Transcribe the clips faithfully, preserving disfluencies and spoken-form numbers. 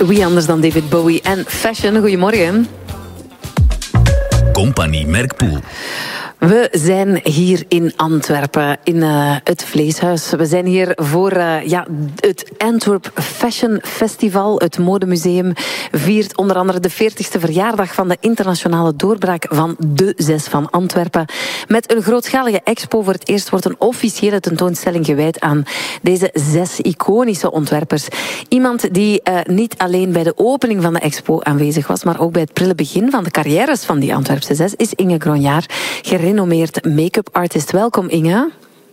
Wie anders dan David Bowie en fashion. Goedemorgen. Compagnie Merkpoel. We zijn hier in Antwerpen, in uh, het Vleeshuis. We zijn hier voor uh, ja, het Antwerp Fashion Festival. Het modemuseum viert onder andere de veertigste verjaardag van de internationale doorbraak van de Zes van Antwerpen. Met een grootschalige expo. Voor het eerst wordt een officiële tentoonstelling gewijd aan deze zes iconische ontwerpers. Iemand die uh, niet alleen bij de opening van de expo aanwezig was, maar ook bij het prille begin van de carrières van die Antwerpse zes, is Inge Gronjaar, gerenommeerd make-up artist. Welkom, Inge.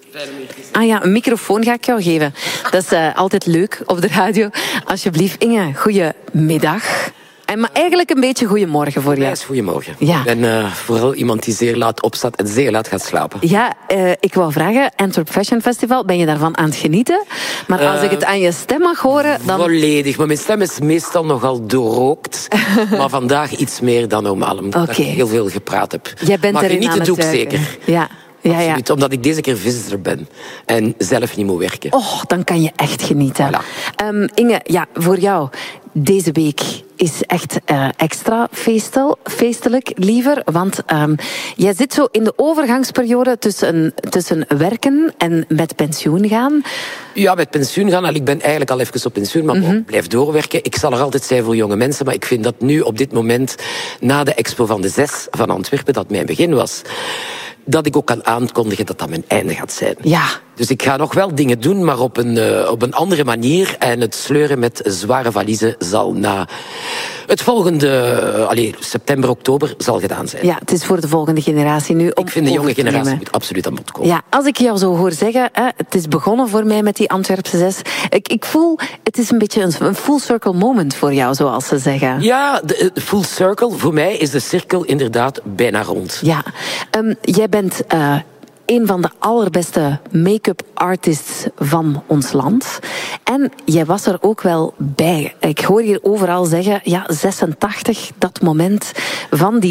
Ah ja, een microfoon ga ik jou geven. Dat is uh, altijd leuk op de radio. Alsjeblieft, Inge, goedemiddag. En maar eigenlijk een beetje goedemorgen voor jou. Ja, is goedemorgen. Ja. Ik ben uh, vooral iemand die zeer laat opstaat en zeer laat gaat slapen. Ja, uh, ik wou vragen, Antwerp Fashion Festival, ben je daarvan aan het genieten? Maar als uh, ik het aan je stem mag horen, dan... Volledig, maar mijn stem is meestal nogal doorrookt. Maar vandaag iets meer dan normaal, omdat okay. ik heel veel gepraat heb. Jij bent maar erin genieten aan doe ik het zeker. Ja. Ja, ja. Absoluut, omdat ik deze keer visitor ben en zelf niet moet werken. Oh, dan kan je echt genieten. Voilà. Um, Inge, ja, voor jou, deze week is echt uh, extra feestel, feestelijk, liever. Want um, jij zit zo in de overgangsperiode tussen, tussen werken en met pensioen gaan. Ja, met pensioen gaan. Ik ben eigenlijk al even op pensioen, maar mm-hmm. ik blijf doorwerken. Ik zal er altijd zijn voor jonge mensen, maar ik vind dat nu op dit moment, na de expo van de Zes van Antwerpen, dat mijn begin was, dat ik ook kan aankondigen dat dat mijn einde gaat zijn. Ja. Dus ik ga nog wel dingen doen, maar op een, uh, op een andere manier. En het sleuren met zware valiezen zal na het volgende, uh, allez, september, oktober, zal gedaan zijn. Ja, het is voor de volgende generatie nu om Ik vind de jonge generatie nemen. moet absoluut aan bod komen. Ja, als ik jou zo hoor zeggen, hè, het is begonnen voor mij met die Antwerpse Zes. Ik, ik voel, het is een beetje een, een full circle moment voor jou, zoals ze zeggen. Ja, de, de full circle. Voor mij is de cirkel inderdaad bijna rond. Ja, um, jij bent Uh, een van de allerbeste make-up artists van ons land. En jij was er ook wel bij. Ik hoor hier overal zeggen, ja, zesentachtig, dat moment van die